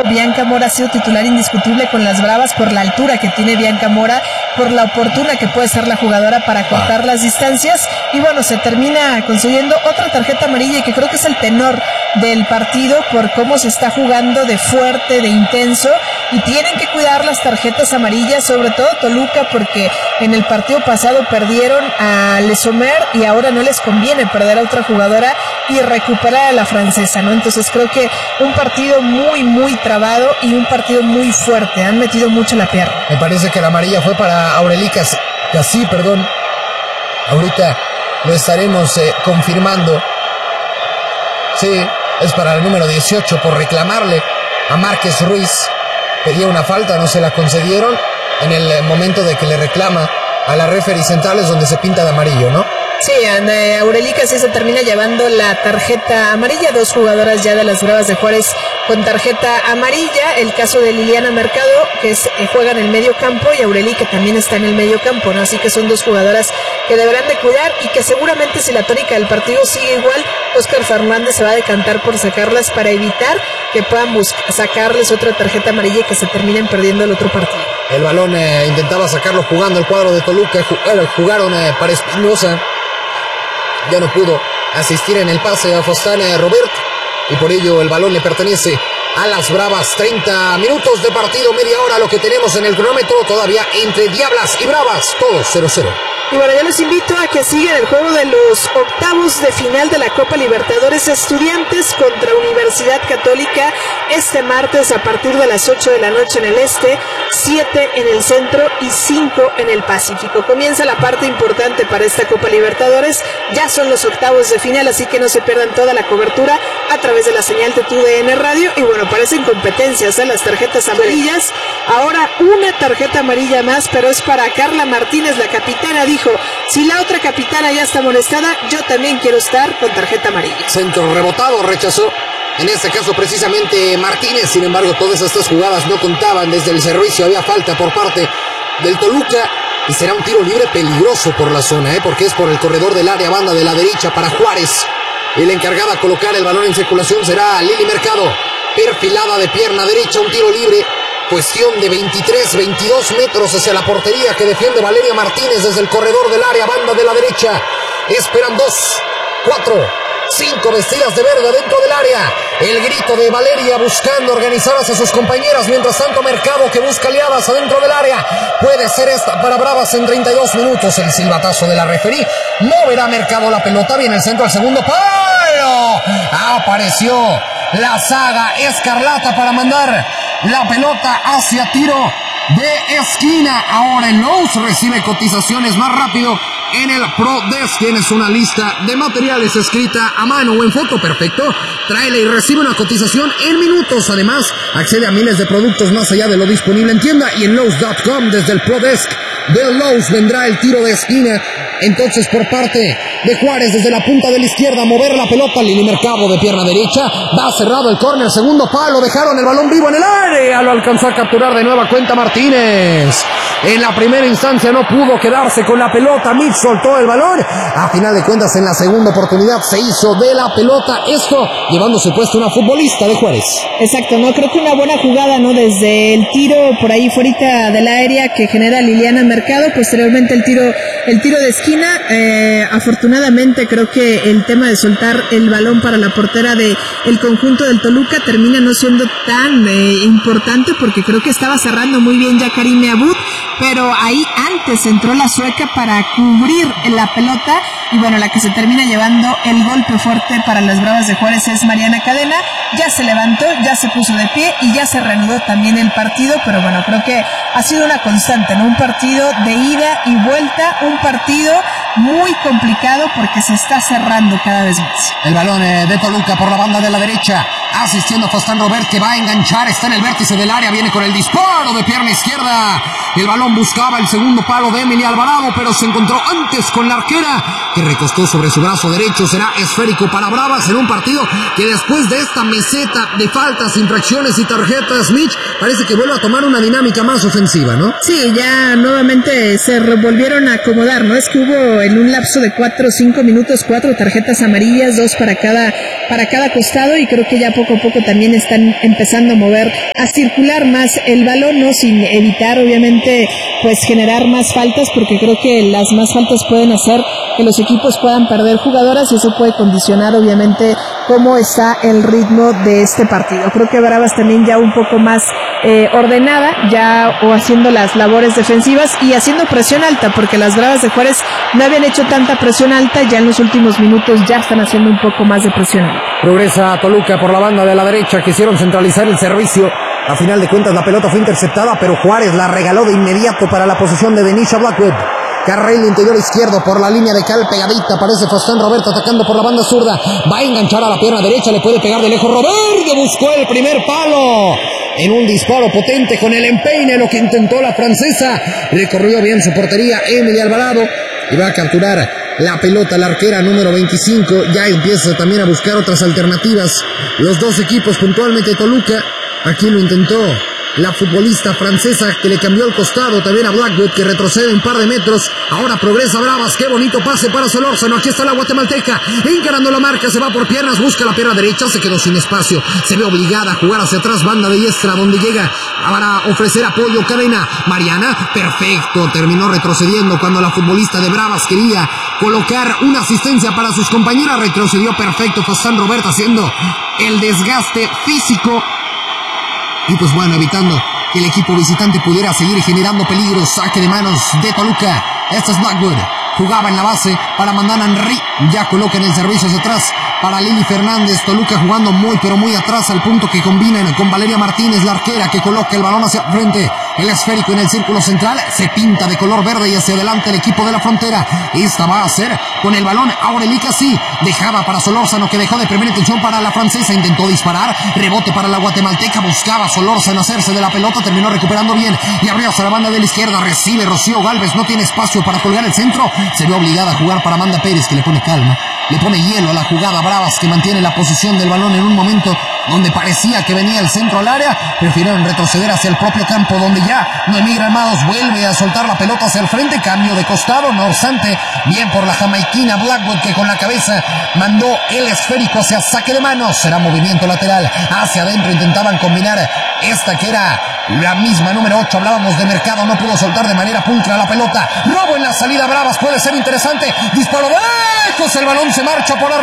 Bianca Mora ha sido titular indiscutible con las Bravas por la altura que tiene Bianca Mora, por la oportuna que puede ser la jugadora para cortar las distancias, y bueno, se termina consiguiendo otra tarjeta amarilla, y que creo que es el tenor del partido por cómo se está jugando de fuerte, de intenso, y tienen que cuidar las tarjetas amarillas, sobre todo Toluca, porque en el partido pasado perdieron a Lesomer y ahora no les conviene perder a otra jugadora y recuperar a la francesa, ¿no? Entonces creo que un partido muy, muy trabado y un partido muy fuerte, han metido mucho la pierna. Me parece que la amarilla fue para Aurelica Casi, ahorita lo estaremos confirmando. Sí, es para el número 18 por reclamarle a Márquez Ruiz. Pedía una falta, no se la concedieron. En el momento de que le reclama a la referee central es donde se pinta de amarillo, ¿no? Sí, Aurelica sí se termina llevando la tarjeta amarilla, 2 jugadoras ya de las Bravas de Juárez con tarjeta amarilla, el caso de Liliana Mercado, que juega en el medio campo, y Aurelica también está en el medio campo, ¿no? Así que son 2 jugadoras que deberán de cuidar, y que seguramente si la tónica del partido sigue igual, Óscar Fernández se va a decantar por sacarlas para evitar que puedan sacarles otra tarjeta amarilla y que se terminen perdiendo el otro partido. El balón intentaba sacarlo jugando el cuadro de Toluca, jugaron para Espinosa. Ya no pudo asistir en el pase a Fostana Robert, y por ello el balón le pertenece a las Bravas. 30 minutos de partido, media hora lo que tenemos en el cronómetro, todavía entre Diablas y Bravas, todos 0-0. Y bueno, yo los invito a que sigan el juego de los octavos de final de la Copa Libertadores. Estudiantes contra Universidad Católica este martes a partir de las 8 de la noche en el este, 7 en el centro y 5 en el Pacífico. Comienza la parte importante para esta Copa Libertadores. Ya son los octavos de final, así que no se pierdan toda la cobertura a través de la señal de TUDN Radio. Y bueno, parecen competencias, las tarjetas amarillas. Ahora una tarjeta amarilla más, pero es para Carla Martínez, la capitana. Dijo, si la otra capitana ya está molestada, yo también quiero estar con tarjeta amarilla. Centro rebotado, rechazó. En este caso precisamente Martínez. Sin embargo, todas estas jugadas no contaban. Desde el servicio había falta por parte del Toluca, y será un tiro libre peligroso por la zona, porque es por el corredor del área, banda de la derecha para Juárez. Y la encargada a colocar el balón en circulación será Lili Mercado, perfilada de pierna derecha, un tiro libre. Cuestión de 22 metros hacia la portería que defiende Valeria Martínez desde el corredor del área, banda de la derecha. Esperan 2, 4, 5 vestidas de verde dentro del área. El grito de Valeria buscando organizar hacia sus compañeras. Mientras tanto, Mercado que busca aliadas adentro del área. Puede ser esta para Bravas en 32 minutos. El silbatazo de la referí. Moverá Mercado la pelota. Viene el centro al segundo palo. Apareció la saga escarlata para mandar la pelota hacia tiro de esquina. Ahora el Lowe's recibe cotizaciones más rápido en el Pro Desk. Tienes una lista de materiales escrita a mano o en foto, perfecto. Tráele y recibe una cotización en minutos. Además, accede a miles de productos más allá de lo disponible en tienda y en Lowe's.com. Desde el Pro Desk del Lowe's vendrá el tiro de esquina. Entonces, por parte de Juárez, desde la punta de la izquierda, mover la pelota. Lili Mercado de pierna derecha. Va cerrado el córner, segundo palo. Dejaron el balón vivo en el área. Lo alcanzó a capturar de nueva cuenta Martínez. En la primera instancia no pudo quedarse con la pelota. Mitch soltó el balón. A final de cuentas, en la segunda oportunidad se hizo de la pelota. Esto llevándose puesto una futbolista de Juárez. Exacto, no creo que una buena jugada, ¿no? Desde el tiro por ahí fuera del área que genera Liliana Mercado. Posteriormente el tiro de esquina. Afortunadamente creo que el tema de soltar el balón para la portera de el conjunto del Toluca termina no siendo tan importante, porque creo que estaba cerrando muy bien ya Karime Abud, pero ahí antes entró la sueca para cubrir la pelota, y bueno, la que se termina llevando el golpe fuerte para las Bravas de Juárez es Mariana Cadena. Ya se levantó, ya se puso de pie y ya se reanudó también el partido, pero bueno, creo que ha sido una constante, ¿no? Un partido de ida y vuelta, un partido muy complicado porque se está cerrando cada vez más. El balón de Toluca por la banda de la derecha, asistiendo a Fostán Robert, que va a enganchar, está en el vértice del área, viene con el disparo de pierna izquierda. El balón buscaba el segundo palo de Emily Alvarado, pero se encontró antes con la arquera, que recostó sobre su brazo derecho. Será esférico para Bravas en un partido que después de esta meseta de faltas, infracciones y tarjetas, Mitch, parece que vuelve a tomar una dinámica más ofensiva, ¿no? Sí, ya nuevamente se volvieron a acomodar, ¿no? Es que hubo en un lapso de 4 o 5 minutos, 4 tarjetas amarillas, 2 para cada costado, y creo que ya poco a poco también están empezando a mover, a circular más el balón, ¿no? Sin evitar, obviamente, pues generar más faltas, porque creo que las más faltas pueden hacer que los equipos puedan perder jugadoras, y eso puede condicionar, obviamente, cómo está el ritmo de este partido. Creo que Bravas también ya un poco más ordenada, ya o haciendo las labores defensivas y haciendo presión alta, porque las Bravas de Juárez no habían hecho tanta presión alta, ya en los últimos minutos ya están haciendo un poco más de presión alta. Progresa Toluca por la banda de la derecha, quisieron centralizar el servicio. A final de cuentas la pelota fue interceptada, pero Juárez la regaló de inmediato para la posesión de Denisha Blackwood. Carril interior izquierdo por la línea de cal pegadita, aparece Fostán Roberto atacando por la banda zurda, va a enganchar a la pierna derecha, le puede pegar de lejos Roberto, buscó el primer palo en un disparo potente con el empeine, lo que intentó la francesa, recorrió bien su portería Emily Alvarado y va a capturar la pelota la arquera número 25, ya empieza también a buscar otras alternativas los dos equipos, puntualmente Toluca, aquí lo intentó la futbolista francesa que le cambió el costado también a Blackwood, que retrocede un par de metros, ahora progresa Bravas, qué bonito pase para Solórzano, aquí está la guatemalteca, encarando la marca, se va por piernas, busca la pierna derecha, se quedó sin espacio, se ve obligada a jugar hacia atrás, banda de diestra, donde llega para ofrecer apoyo Cadena, Mariana, perfecto, terminó retrocediendo cuando la futbolista de Bravas quería colocar una asistencia para sus compañeras, retrocedió perfecto Fostán Roberto haciendo el desgaste físico. Y pues bueno, evitando que el equipo visitante pudiera seguir generando peligros. Saque de manos de Toluca. Este es Blackwood. Jugaba en la base para Mandana Henry. Ya coloca en el servicio hacia atrás para Lili Fernández. Toluca jugando muy pero muy atrás, al punto que combinan con Valeria Martínez, la arquera, que coloca el balón hacia frente. El esférico en el círculo central se pinta de color verde y hacia adelante el equipo de la frontera. Esta va a hacer con el balón Aurelica, sí, dejaba para Solórzano, que dejó de primera intención para la francesa, intentó disparar, rebote para la guatemalteca, buscaba Solórzano hacerse de la pelota, terminó recuperando bien y abrió hacia la banda de la izquierda, recibe Rocío Gálvez, no tiene espacio para colgar el centro, se ve obligada a jugar para Amanda Pérez, que le pone calma, le pone hielo a la jugada. Bravas, que mantiene la posición del balón en un momento donde parecía que venía el centro al área, prefirieron retroceder hacia el propio campo, donde ya Noemí Granados vuelve a soltar la pelota hacia el frente, cambio de costado, no obstante, bien por la jamaiquina Blackwood, que con la cabeza mandó el esférico hacia saque de manos, será movimiento lateral, hacia adentro intentaban combinar esta que era la misma número 8, hablábamos de Mercado, no pudo soltar de manera pulcra la pelota, robo en la salida Bravas, puede ser interesante, disparo de lejos, el balón se marcha por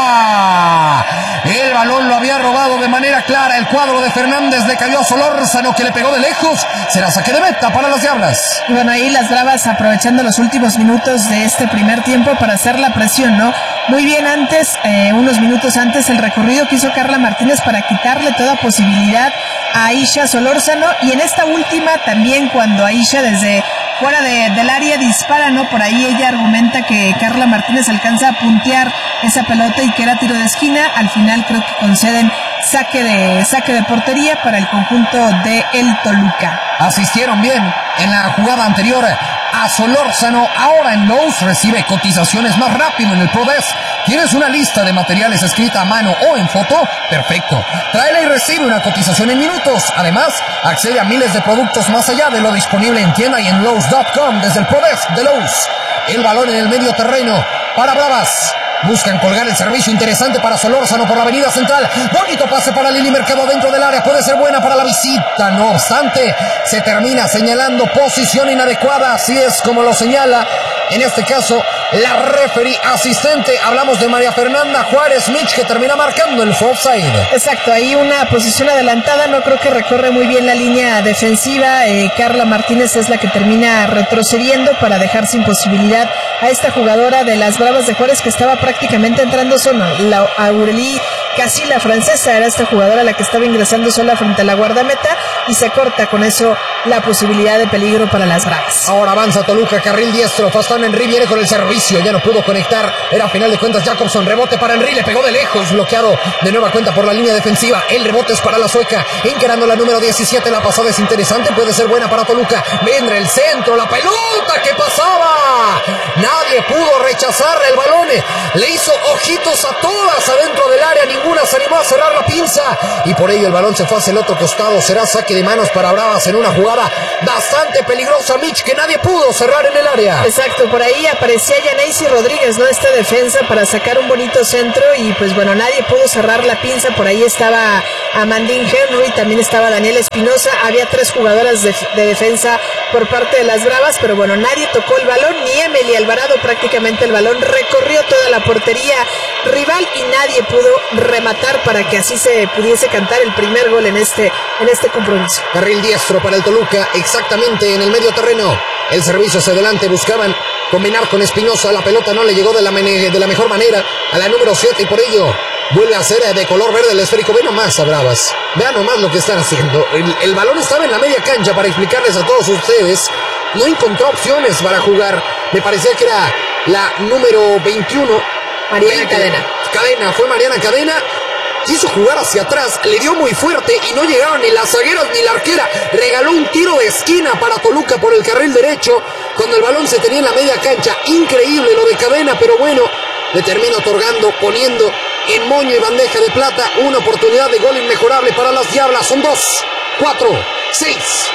arriba, el balón lo había robado de manera clara el cuadro de Fernández, le cayó a Solórzano, que le pegó de lejos, será saque de meta para las Diablas. Y bueno, ahí las Bravas aprovechando los últimos minutos de este primer tiempo para hacer la presión, ¿no? Muy bien antes, unos minutos antes, el recorrido que hizo Carla Martínez para quitarle toda posibilidad a Aisha Solórzano, y en esta última también, cuando Aisha desde fuera del área dispara, ¿no? Por ahí ella argumenta que Carla Martínez alcanza a puntear esa pelota y que era tiro de esquina. Al final creo que conceden saque de portería para el conjunto de el Toluca. Asistieron bien en la jugada anterior a Solórzano, ahora en Lowe's recibe cotizaciones más rápido en el ProDesk. ¿Tienes una lista de materiales escrita a mano o en foto? Perfecto. Tráela y recibe una cotización en minutos. Además, accede a miles de productos más allá de lo disponible en tienda y en Lowe's.com desde el ProDesk de Lowe's. El balón en el medio terreno para Bravas. Buscan colgar el servicio interesante para Solórzano por la avenida central. Bonito pase para Lili Mercado dentro del área. Puede ser buena para la visita. No obstante, se termina señalando posición inadecuada. Así es como lo señala, en este caso, la referee asistente. Hablamos de María Fernanda Juárez Mitch, que termina marcando el offside. Exacto, ahí una posición adelantada. No creo que recorre muy bien la línea defensiva. Carla Martínez es la que termina retrocediendo para dejar sin posibilidad a esta jugadora de las Bravas de Juárez, que estaba prácticamente entrando sola. La Aurélie, casi la francesa, era esta jugadora la que estaba ingresando sola frente a la guardameta, y se corta con eso la posibilidad de peligro para las Bravas. Ahora avanza Toluca, carril diestro, Fastán Henry viene con el servicio, ya no pudo conectar, era a final de cuentas Jacobson, rebote para Henry, le pegó de lejos, bloqueado de nueva cuenta por la línea defensiva, el rebote es para la sueca, encarando la número 17, la pasada es interesante, puede ser buena para Toluca, vendrá el centro, la pelota que pasaba, nadie pudo rechazar el balón, le hizo ojitos a todas adentro del área, ninguna se animó a cerrar la pinza, y por ello el balón se fue hacia el otro costado, será saque de manos para Bravas en una jugada jugada bastante peligrosa, Mitch, que nadie pudo cerrar en el área. Exacto, por ahí aparecía Yanesi Rodríguez, ¿no? Esta defensa para sacar un bonito centro y pues bueno, nadie pudo cerrar la pinza. Por ahí estaba Amandine Henry, también estaba Daniel Espinosa, había 3 jugadoras de defensa por parte de las Bravas, pero bueno, nadie tocó el balón, ni Emily Alvarado. Prácticamente el balón recorrió toda la portería rival y nadie pudo rematar para que así se pudiese cantar el primer gol en este compromiso. Carril diestro para el Toluca, exactamente en el medio terreno. El servicio hacia adelante, buscaban combinar con Espinosa, la pelota no le llegó de la mejor manera a la número 7 y por ello vuelve a ser de color verde el esférico. Ve nomás a Bravas, vean nomás lo que están haciendo. El balón estaba en la media cancha para explicarles a todos ustedes. No encontró opciones para jugar. Me parecía que era la número 21. Mariana Cadena. Fue Mariana Cadena. Quiso jugar hacia atrás, le dio muy fuerte y no llegaron ni las zagueras ni la arquera. Regaló un tiro de esquina para Toluca por el carril derecho cuando el balón se tenía en la media cancha. Increíble lo de Cadena, pero bueno, le termina otorgando, poniendo en moño y bandeja de plata una oportunidad de gol inmejorable para las Diablas. Son 2, 4, 6,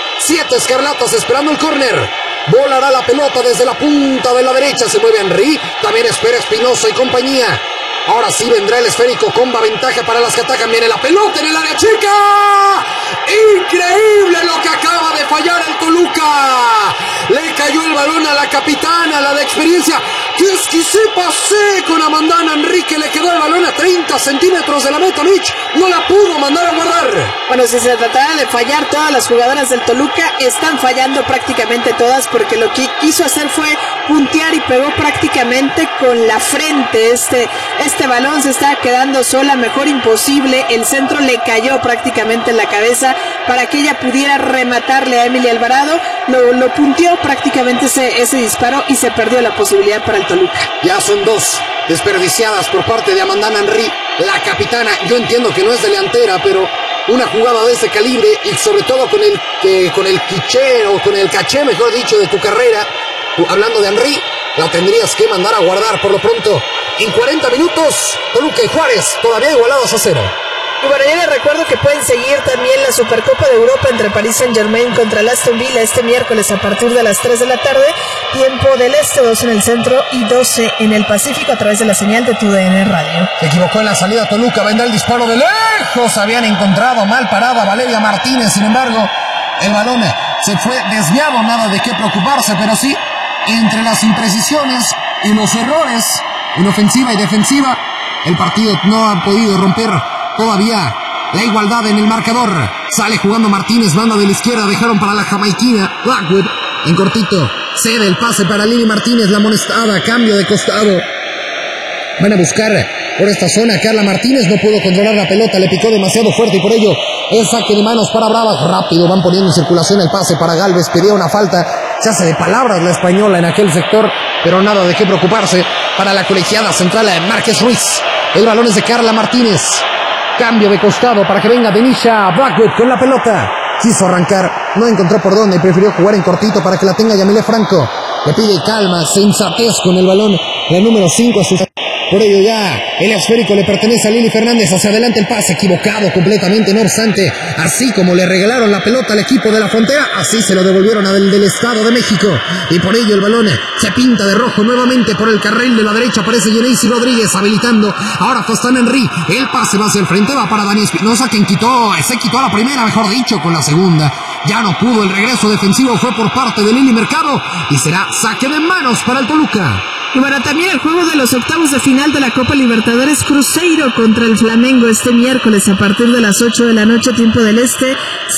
7 escarlatas esperando el córner. Volará la pelota desde la punta de la derecha, se mueve Henry, también espera Espinosa y compañía. Ahora sí vendrá el esférico, comba ventaja para las que atacan. Viene la pelota en el área chica. Increíble lo que acaba de fallar el Toluca. Le cayó el balón a la capitana, la de experiencia. ¡Qué exquisito pase con Amandana Enrique! Le quedó el balón a 30 centímetros de la meta, Mitch. No la pudo mandar a guardar. Bueno, si se tratara de fallar, todas las jugadoras del Toluca están fallando prácticamente todas, porque lo que quiso hacer fue puntear y pegó prácticamente con la frente. Este balón se está quedando sola, mejor imposible. El centro le cayó prácticamente en la cabeza para que ella pudiera rematarle a Emily Alvarado. Lo punteó prácticamente ese disparo y se perdió la posibilidad para el Toluca. Ya son 2 desperdiciadas por parte de Amandana Henry, la capitana. Yo entiendo que no es delantera, pero una jugada de ese calibre y sobre todo con el quiché o con el caché, mejor dicho, de tu carrera, hablando de Henry, la tendrías que mandar a guardar por lo pronto. En 40 minutos, Toluca y Juárez todavía igualados a 0. Y bueno, yo les recuerdo que pueden seguir también la Supercopa de Europa entre Paris Saint-Germain contra el Aston Villa este miércoles a partir de las 3 de la tarde, tiempo del este, 12 en el centro y 12 en el Pacífico, a través de la señal de TUDN Radio. Se equivocó en la salida Toluca, vendrá el disparo de lejos, habían encontrado mal parada Valeria Martínez, sin embargo, el balón se fue desviado, nada de qué preocuparse, pero sí, entre las imprecisiones y los errores en ofensiva y defensiva, el partido no ha podido romper todavía la igualdad en el marcador. Sale jugando Martínez, banda de la izquierda, dejaron para la jamaiquina Blackwood, en cortito, cede el pase para Lili Martínez, la amonestada, cambio de costado. Van a buscar por esta zona Carla Martínez, no pudo controlar la pelota, le picó demasiado fuerte y por ello el saque de manos para Bravas. Rápido van poniendo en circulación el pase para Galvez, pedía una falta, se hace de palabras la española en aquel sector, pero nada de qué preocuparse para la colegiada central de Márquez Ruiz. El balón es de Carla Martínez, cambio de costado para que venga Denisha Blackwood con la pelota. Quiso arrancar, no encontró por dónde y prefirió jugar en cortito para que la tenga Yamile Franco. Le pide calma, sensatez con el balón, la número 5 a sus... Por ello ya el esférico le pertenece a Lili Fernández. Hacia adelante el pase, equivocado completamente. No obstante, así como le regalaron la pelota al equipo de la Frontera, así se lo devolvieron al del Estado de México. Y por ello el balón se pinta de rojo nuevamente por el carril de la derecha. Aparece Yanesi Rodríguez habilitando. Ahora Fostan Henry. El pase va hacia el frente, va para Dani Espinosa, quien se quitó a la primera, mejor dicho, con la segunda. Ya no pudo, el regreso defensivo fue por parte de Lili Mercado y será saque de manos para el Toluca. Y bueno, también el juego de los octavos de final de la Copa Libertadores, Cruzeiro contra el Flamengo este miércoles a partir de las 8 de la noche, tiempo del este,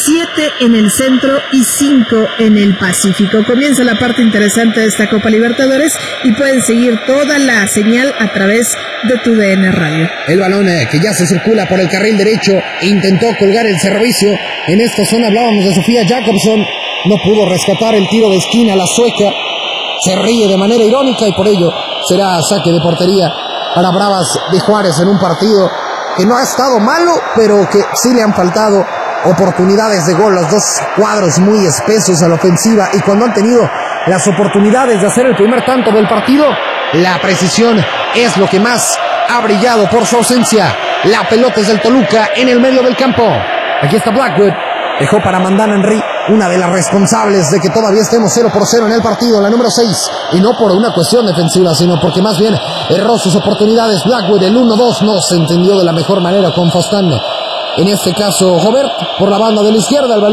7 en el centro y 5 en el Pacífico. Comienza la parte interesante de esta Copa Libertadores y pueden seguir toda la señal a través de TUDN Radio. El balón que ya se circula por el carril derecho, intentó colgar el servicio. En esta zona hablábamos de Sofía Jacobson, no pudo rescatar el tiro de esquina, la sueca. Se ríe de manera irónica y por ello será saque de portería para Bravas de Juárez en un partido que no ha estado malo, pero que sí le han faltado oportunidades de gol. Los dos cuadros muy espesos a la ofensiva y cuando han tenido las oportunidades de hacer el primer tanto del partido, la precisión es lo que más ha brillado por su ausencia. La pelota es del Toluca en el medio del campo. Aquí está Blackwood, dejó para Amandana Henry. una de las responsables de que todavía estemos 0-0 en el partido, la número 6, y no por una cuestión defensiva, sino porque más bien erró sus oportunidades. Blackwood, el 1-2 no se entendió de la mejor manera con Fostán. En este caso, Gobert por la banda de la izquierda, el balón